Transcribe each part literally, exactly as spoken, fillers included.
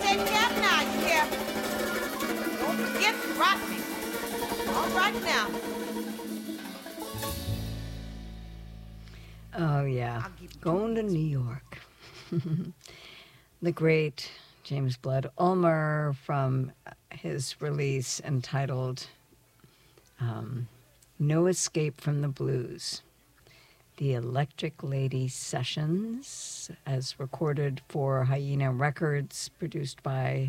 take care now, you hear? Don't forget to rock me. All right now. Oh, yeah. Going to New York. The great James Blood Ulmer from his release entitled um, No Escape from the Blues. The Electric Lady Sessions, as recorded for Hyena Records, produced by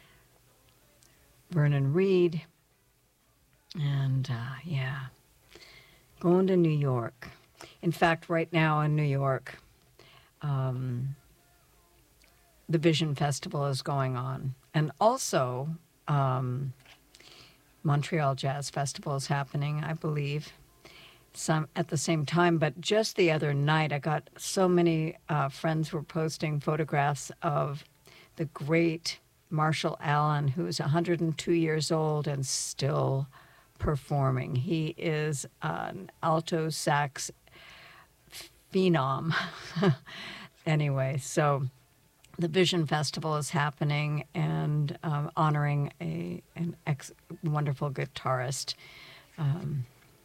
Vernon Reid. And, uh, yeah, going to New York. In fact, right now in New York, um, the Vision Festival is going on. And also, um, Montreal Jazz Festival is happening, I believe, some at the same time. But just the other night, I got so many uh, friends were posting photographs of the great Marshall Allen, who's one hundred two years old and still performing. He is an alto sax phenom. Anyway, so the Vision Festival is happening and um, honoring a an ex wonderful guitarist. Um,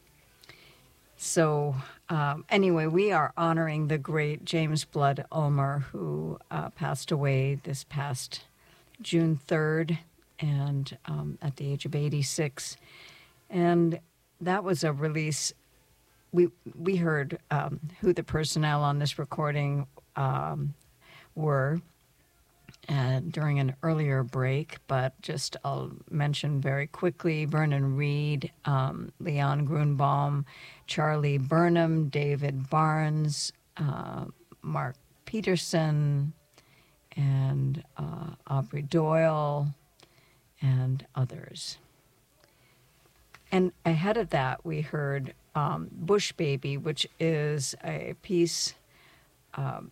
so um, anyway, we are honoring the great James Blood Ulmer, who uh, passed away this past June third, and um, at the age of eighty-six. And that was a release. We we heard um, who the personnel on this recording um, were uh, during an earlier break, but just I'll mention very quickly: Vernon Reid, um, Leon Grunbaum, Charlie Burnham, David Barnes, uh, Mark Peterson, and uh, Aubrey Doyle, and others. And ahead of that, we heard um, Bush Baby, which is a piece um,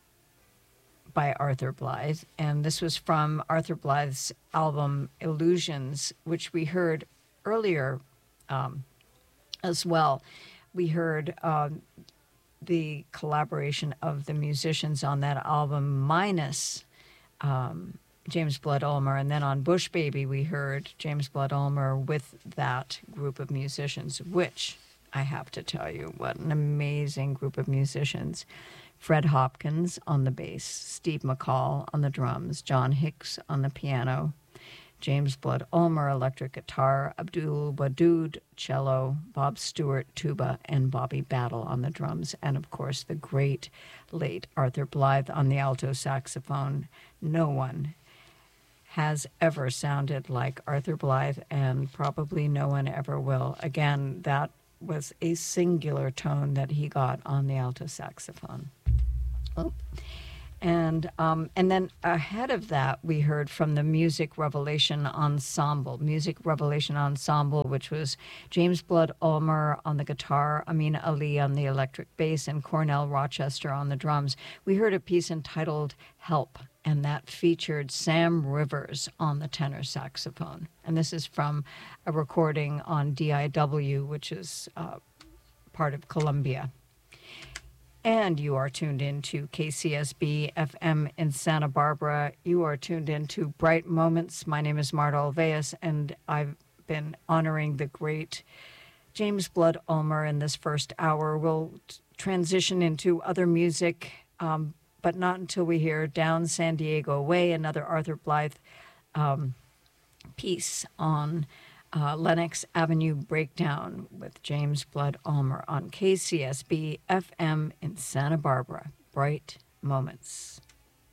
by Arthur Blythe. And this was from Arthur Blythe's album Illusions, which we heard earlier um, as well. We heard um, the collaboration of the musicians on that album minus um, James Blood Ulmer, and then on Bush Baby we heard James Blood Ulmer with that group of musicians, which I have to tell you, what an amazing group of musicians. Fred Hopkins on the bass, Steve McCall on the drums, John Hicks on the piano, James Blood Ulmer electric guitar, Abdul Wadood cello, Bob Stewart tuba, and Bobby Battle on the drums, and of course the great late Arthur Blythe on the alto saxophone. No one has ever sounded like Arthur Blythe, and probably no one ever will. Again, that was a singular tone that he got on the alto saxophone. Oh. And um, and then ahead of that, we heard from the Music Revelation Ensemble. Music Revelation Ensemble, which was James Blood Ulmer on the guitar, Amina Ali on the electric bass, and Cornell Rochester on the drums. We heard a piece entitled Help, and that featured Sam Rivers on the tenor saxophone. And this is from a recording on D I W, which is uh, part of Columbia. And you are tuned in to K C S B F M in Santa Barbara. You are tuned in to Bright Moments. My name is Marta Alveas, and I've been honoring the great James Blood Ulmer in this first hour. We'll t- transition into other music, um, but not until we hear Down San Diego Way, another Arthur Blythe um, piece on Uh, Lenox Avenue Breakdown with James Blood Ulmer on K C S B F M in Santa Barbara. Bright Moments.